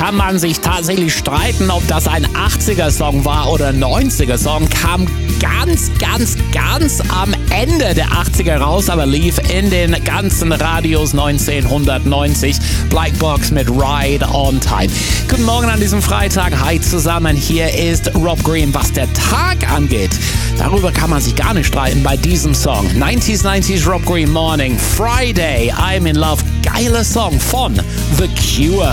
kann man sich tatsächlich streiten, ob das ein 80er-Song war oder ein 90er-Song. Kam ganz am Ende der 80er raus, aber lief in den ganzen Radios 1990. Black Box mit Ride on Time. Guten Morgen an diesem Freitag. Hi zusammen, hier ist Rob Green. Was der Tag angeht, darüber kann man sich gar nicht streiten bei diesem Song. 90s Rob Green Morning, Friday, I'm in Love. Geiler Song von The Cure.